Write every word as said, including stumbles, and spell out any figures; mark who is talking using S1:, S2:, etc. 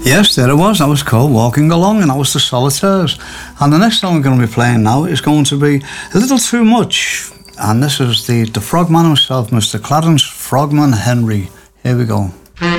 S1: Yes, there it was. That was called Walking Along, and that was the Solitaires. And the next song we're going to be playing now is going to be A Little Too Much. And this is the, the Frogman himself, Mister Clarence Frogman Henry. Here we go.